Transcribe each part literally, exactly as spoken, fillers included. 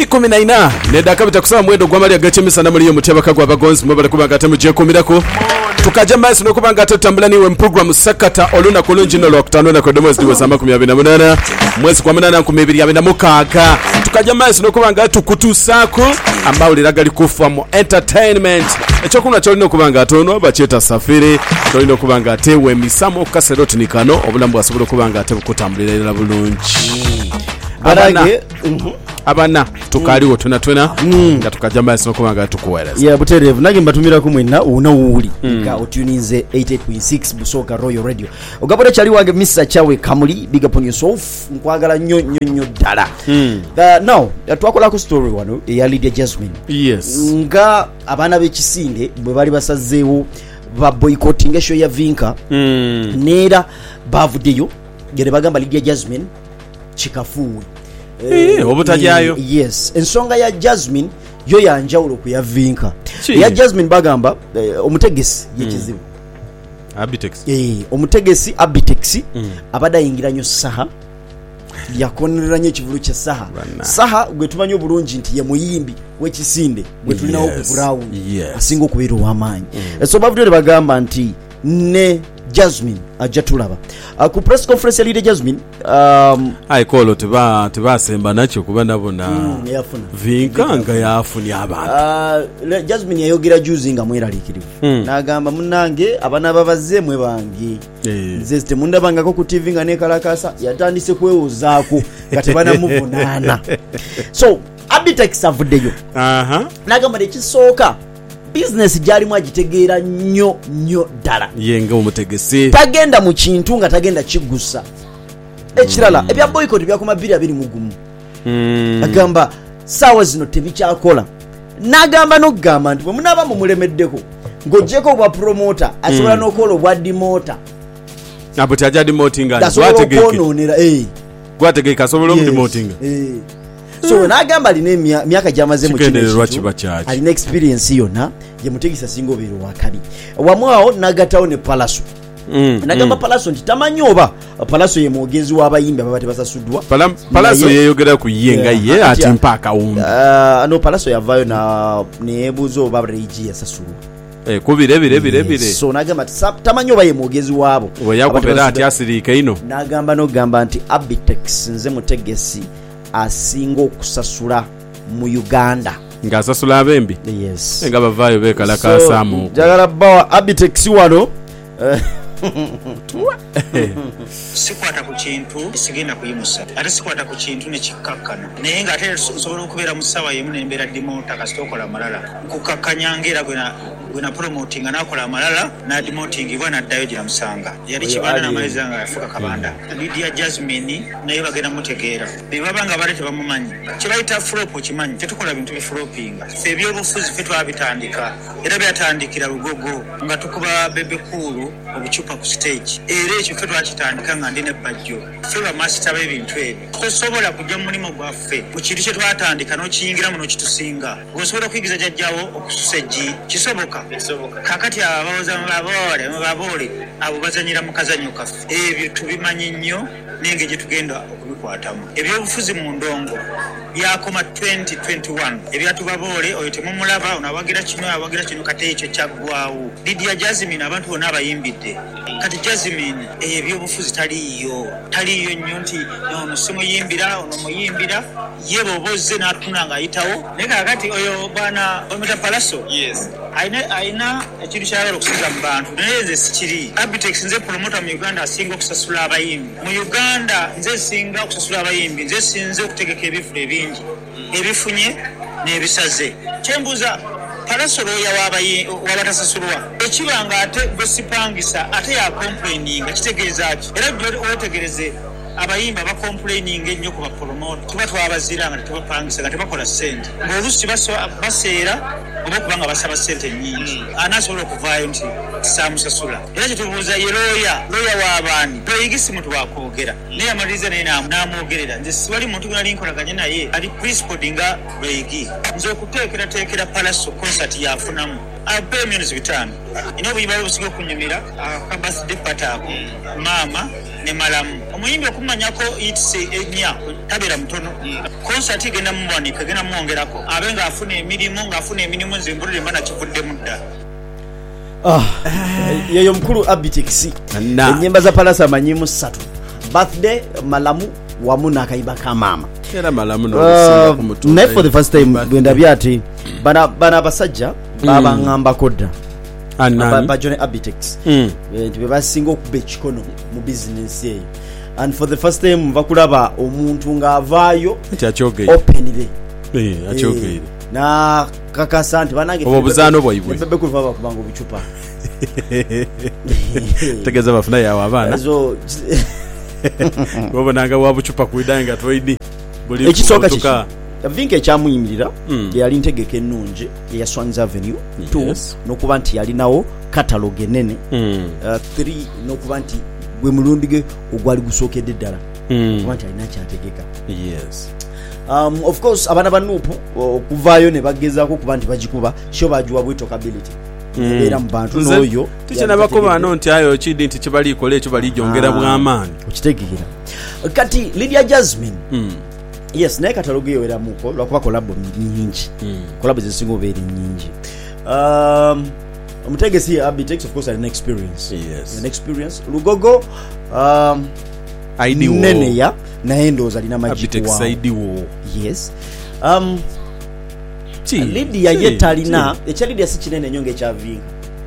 kumi na nne nedaka bitakusaba mwendo gwa mali agachemisa na muri muteba kagwa bagonzi mubale kubanga tamuje kumirako tukaja mbasi no kubanga tutambula niwe program sakata oluna kulunji no lokutano na kodomozi diwe sama kumi na nane mwezi kwa munana nkumi ibiri ya mukaga tukaja mbasi no kubanga tukutusako ambao liragali kufa mu entertainment echo kuna cyo no kubanga tono bacheta safiri to no kubanga tewe misamo kaseroti nikano obulambu asubira kubanga ate bukutambulira bulungi barage abana tukaliwo tuna tuna nga tukajamba sino kubanga tukuwereza ya buterevu nage mbatumira ku mwina una wuli nga otuninze eighty-eight point six Busoga Royal Radio ogabore chali wage Mister Chawe Kamuli big up on yourself nkwagala nnyo nnyo nnyo dala uh, now twakola ku story wano ya Lydia Jasmine yes nga abana b'ekisinde bwe bali basazeewo ba boycotting show ya Vinka mm. nera bavudeyo gere bagamba Lydia Jasmine chikafuwe eh obutajayo uh, yes ensonga ya Jasmine yo yanjawulo ku ya Vinka ya Jasmine bagamba uh, omutegesi mm. yekizibu Abitex eh omutegesi Abitex mm. abada yingiranyo saha yakoneranye ekivulu kya saha Bana. Saha gwe tumanyi obulungi nti ye muyimbi wekisinde gwe tulinawo yes. ku ground yes. asinga okubeera ow'amaanyi mm. so bavudde bagamba nti ne Jasmine ajja tulaba uh, ku press conference ya Lydia Jasmine um ai kolo teba teba semba nacho kuba nabona mm, yafuna Vinka nga yafuni abantu uh, Jasmine yayogera juzi nga mweralikirivu mm. nagamba munange abana babaze mwe bangi eh. nze temunda bangako ku T V nga nekalakasa yatandise kwewozaako kati bana muvunana so Abitex avuddeyo aha nagamba ekisooka business jali mwagitegeera nnyo nnyo dala yenga omutegesi tagenda mu kintu nga tagenda kigusa ekirala mm. ebya boycott byakoma biri abiri mugumu mm. agamba sawa zino tebikyakola nagamba nogamba nti munaba mu mulemeddeko ngojeko bwa promoter asobola mm. nokola obwa dimota abuti ajadi motinga gwategeke eh gwategeke asobola yes. Motinga eh so nagamba line myaka jamaze mu kino alina experience yona ye mutegisa singo biro wakali wamwao nagatawo ne Palaso mm, nagamba mm. Palaso nti tamanyoba Palaso ye mwogezi w'abayimbi ababate basasudwa Palam, Palaso ye yogera ku yenga yeah, ye ati mpaka umbi uh, no Palaso yavayo na nebuzo babriji yasasulu eh kubire bire bire bire so nagamba tamanyoba ye mwogezi wabo oyakopera ati asirika ino nagamba no gamba nti Abitex nze mutegesi asinga okusasula mu Uganda nga asasula abembi yes nga bavayo bekala ka so, samu jagala bawa Abitex wano sikwata ku kintu sigenda kuyimusa ate sikwata ku kintu ne kikakkana naye nga ate sobola okubeera mu ssawa yemu nembeera dimota kasitokola amalala kukakkanyangera gwena gwena promoting anakola amalala na demoting bwana addayo gira musanga yali kibanda na maliza nga yafuka kabanda Lydia Jasmine naye bagenda mutegeera bebabanga balete bamumanyi kibayita flop kimanyi tetukola bintu bi flopping fe byobufuzi fe twabitandika era byatandikira lugogo nga tukuba bebe kulu obuchupa ku stage era ekyo fe twakitandika nga ndine bajjo fe ba master b'ebintu ebyo tosobola kujja mu mulimo gwaffe mu kintu kye twatandika n'okiyingira muno kitusinga osobola kuyigiza jjajjawo okususeji kisoboka kakati abawoza mabole mabole abo bazanyira mu kazanyo kaffe ebyo tubimanyi nnyo nenge gye tugenda okubikwatamu ebyobufuzi mu ndongo byakoma twenty twenty-one ebyatubabole oyo temumulaba onawagira kino awagira kino kati ekyo kyaggwawo Lydia Jasmine abantu bonna abayimbidde kati Jasmine ebyobufuzi taliyo taliyo nnyo nti ono simuyimbira ono muyimbira ye boboze n'atuna ng'ayitawo naye kakati oyo bwana ometa Palaso yes aina aina ekintu kyayagala okusiza mu bantu naye nze sikiri Abitex nze promoter mu Uganda asinga okusasula abayimbi mu Uganda nze singa okusasula abayimbi nze sinze okutegeka ebifula ebingi ebifunye n'ebisaze kyembuza Palaso loya wabatasasulwa ekibanga ate besipangisa ate ya complaining kitegeeza ki era gwe otegereze abayimba ba complaining ennyo ku ba promote tuba twabazira nga tubapangisa nga tebakola sente ng'olusi baseera oba kubanga basaba sente nnyingi anasobola okuvaayo nti tisaamusasula era kyetubuuza ye looya looya w'abaani toyigisi muntu wakwogera naye amaliriza naye n'amwogerera nze siwali muntu gwe nali nkolaganye naye ali principled nga lweyigi nze okuteekerateekera Palaso concert yafunamu ape emyezi bitaano ina obuyimba busiga okunyumira akabaside pataako maama ne malamu omuyimbi okumanyako itse enya tabera mutono concert igenda mumwanika genda mwongerako abe ngaafuna emirimu ngaafuna emirimu nzimbulire mbana kivudde mudda. Ah, yeyo mkulu Abitex. Enyimba za Palasa manyimu ssatu. Birthday, Malamu, wamu n'akayiba ka mama. Era Malamu no uh, naye for the first time gwenda byati bana bana basajja baba mm. ngamba kodda. Ba, ba John Abitex. Mm. Nti bebasinga okuba ekikono mu business ye. And for the first time bakulaba omuntu ng'avaayo nti akyogere. Openly. Eh, akyogere. Na kaka santi banange obuzano bwayibwe bebe kuva kubanga obicupa tegeza bafuna yawe abana so bobonanga wabucupa kuidanga toidi buli ekisoka kika vinke ekyamuyimirira mm. yali ntegeke ennungi ya Swans Avenue two yes. Nokuba nti yali nawo catalogue enene mm. uh, three nokuba nti gwe mulundige ogwali gusookedde ddala mm. nokuba nti alina kyategeka yes. Um, of course abana banupu okuvaayo ne bagezaako kuba nti bagikuba sho bajuwa bwitokability era mu bantu n'oyo tikyana bakoba no nti ayo kidi nti kibali ikola ekyo bali jongera bw'amaani okitegeera kati Lydia Jasmine mm. yes naye katalogo yo era muko lwakuba kolabo nyingi mm. kolabo zisinga obeera nyingi um, omutegesi Abitex of course an experience yes. an experience Lugogo um, aidiwo nene ya naye ndooza alina majibu wao aidiwo yes um Chi, Lydia yeta alina ekya Lydia si kinene nyonge ekya vinga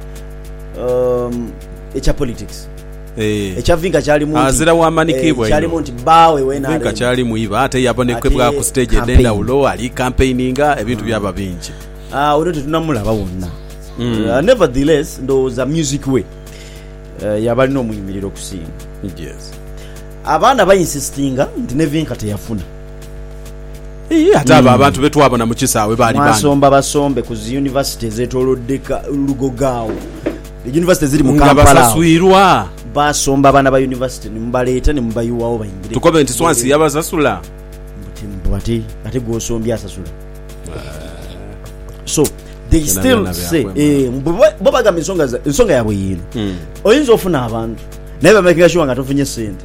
um ekya politics eh ekya vinga kyali mu azira wa manikibwa kyali mu nti bawe wena vinga kyali mu iba ate yabonekwe bwa ku stage edenda ulo ali campaigninga ebintu byaba bingi ah uno tunamulaba wonna mm. uh, nevertheless ndooza music way uh, yabali no muyimiriro kusinga yes abana bayinsistinga nti ne vinka teyafuna ee hata aba abantu betu abona mu kisaawe bali bani masomba basombe ku zi university zetolodeka Lugogaawo the university ziri mu Kampala basasuirwa basomba bana ba university ni mbaleeta ni mbayuwawo bayingire tukobe nti Swans yabasasula bati ate gosombi asasula so they still say eh bo bagamba ensonga ensonga yabwe yino oyinza ofuna abantu naye bamakinga sure nga tofunye sente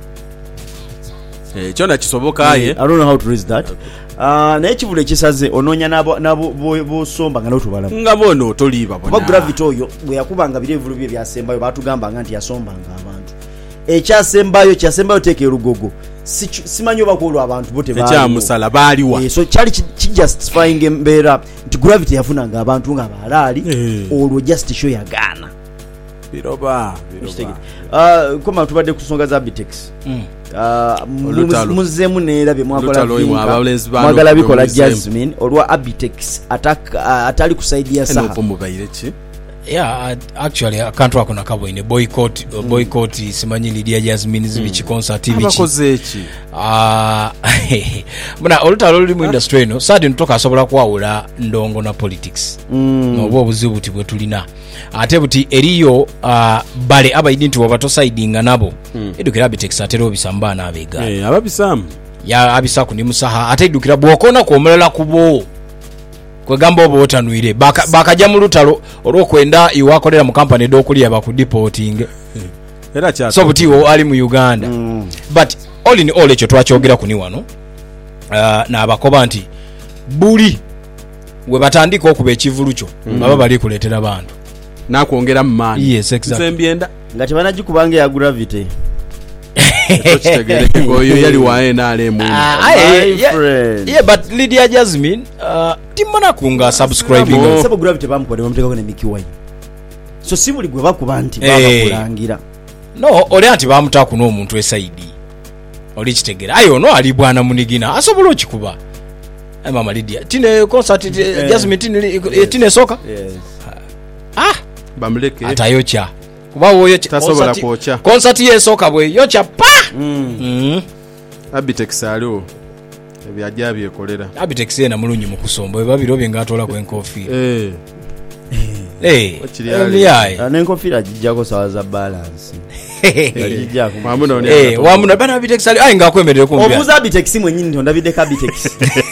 eh kyona kisoboka ye I don't know how to raise that ah uh, naye kivule kisaze ononya nabo nabo bo somba nga lotubala nga bono toliba bona ba gravity oyo bwe yakubanga birevulu bye byasembayo batugamba nga nti yasombanga abantu ekyasembayo kyasembayo teke Lugogo simanyo bakolo abantu bote bali ekya musala baliwa eh, so cyali ki justifying embera nti gravity yafunanga abantu nga balali olwo just show yagana biroba biroba ah uh, koma tubadde kusonga za Abitex mm. Uh, muzemu neerabye mwakola mwagala bikola Jasmine olwa Abitex attack uh, atali kusaidia saha eno pomubaire ki yeah actually akantu ako nakabone boycott mm. boycott simanyi Lydia Jasmine zibichi mm. concert bichi abakoze eki ah muna olutalo luli mu industry no sadi ntoka asobola kwawula ndongo na politics mm. no bo buzibu tibwe tulina ate buti eriyo uh, bale abayidi nti wabato sidinga nabo mm. edukira Abitex atero bisambana abega eh ababisam ya abisaku ni musaha ate edukira bwokona ko omulala kubo kwe gamba obo otanuire baka bakaja mu lutalo olwokwenda iwakolera mu company dokuli aba ku deporting era kya so butiwo ali mu Uganda mm. but all in all ekyo twakyogera kuni wano uh, na abakoba nti buli we batandika okuba ekivulu kyo mm. baba bali kuletera bantu nakwongera mu maani yes exactly sembyenda nga tebanaji kubanga ya gravity tochitegere koyo yali wae na ale mu yeah, yeah but Lydia Jasmine uh, timana kunga subscribing sabo gravity bamukode bamuteka ko ne mikiwai so sibuli gwe bakubanti baba kulangira no ole anti bamutaku no omuntu esaidi oli kitegera ayo no ali bwana munigina asobola okikuba ay mama Lydia tine concert uh, Jasmine tine uh, tine soka yes ah bamleke atayocha kuba woyo tasobola kuocha concert yesoka bwe yocha pa mm. mm. Abitex aliwo ebyaja byekolera Abitex ena mulunyi mu kusomba bwe babiro bye ngatola ku enkofira eh eh eh n'enkofira ajijjako sawa za balance ajijjako mamuna oni eh wamuna bana Abitex ali ay ngakwemerera ku mbya obuza Abitex mwennyini ndo ndabide ka Abitex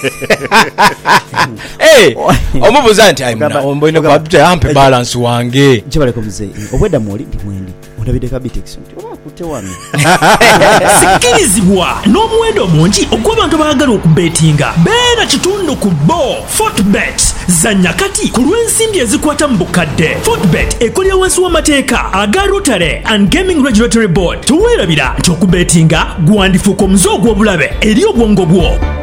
eh omubuza nti ay muna omboine kwa tute ampe balance wange chibale ko mzee obweda moli ndi mwendi ndabide ka Abitex nti akutte wano sikirizibwa n'omuwendo mungi ogw'abantu abaagala okubetinga beera kitundu ku bo Fortbet zanya kati ku lw'ensimbi ezikwata mu bukadde. Fortbet ekolera wansi w'amateeka aga Rotary and Gaming Regulatory Board. Tuweerabira nti okubetinga gwandifuuka omuze ogw'obulabe eri obwongo bwo.